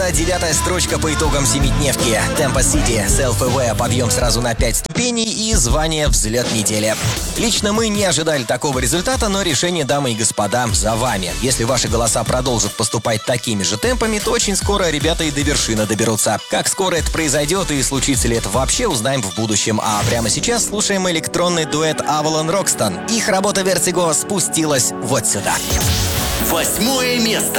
Это 9-я строчка по итогам 7-дневки. Tempo City, Self-Aware, подъем сразу на 5 ступеней и звание «Взлет недели». Лично мы не ожидали такого результата, но решение, дамы и господа, за вами. Если ваши голоса продолжат поступать такими же темпами, то очень скоро ребята и до вершины доберутся. Как скоро это произойдет и случится ли это вообще, узнаем в будущем. А прямо сейчас слушаем электронный дуэт Avalon Roxton. Их работа Vertigo спустилась вот сюда. 8-е место.